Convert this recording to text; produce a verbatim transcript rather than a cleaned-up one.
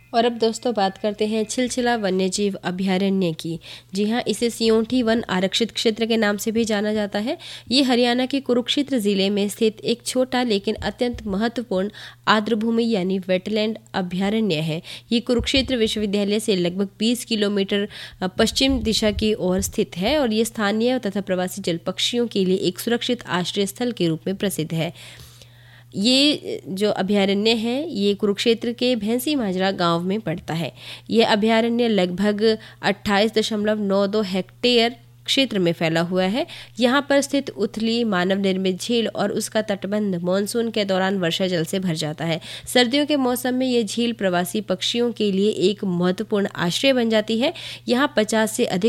और अब दोस्तों बात करते हैं छिलछिला वन्यजीव अभयारण्य की। जी हाँ, इसे सियोंठी वन आरक्षित क्षेत्र के नाम से भी जाना जाता है। ये हरियाणा के कुरुक्षेत्र जिले में स्थित एक छोटा लेकिन अत्यंत महत्वपूर्ण आर्द्रभूमि यानी वेटलैंड अभयारण्य है। ये कुरुक्षेत्र विश्वविद्यालय से लगभग बीस किलोमीटर पश्चिम दिशा की ओर स्थित है और ये स्थानीय तथा प्रवासी जल पक्षियों के लिए एक सुरक्षित आश्रय स्थल के रूप में प्रसिद्ध है। ये जो अभयारण्य है ये कुरुक्षेत्र के भैंसी माजरा गांव में पड़ता है। यह अभयारण्य लगभग अट्ठाईस दशमलव नौ दो हेक्टेयर क्षेत्र में फैला हुआ है। यहाँ पर स्थित उथली मानव निर्मित झील और उसका तटबंध मानसून के दौरान वर्षा जल से भर जाता है। सर्दियों के मौसम में ये झील प्रवासी पक्षियों के लिए एक महत्वपूर्ण आश्रय बन जाती है। यहाँ पचास से अधिक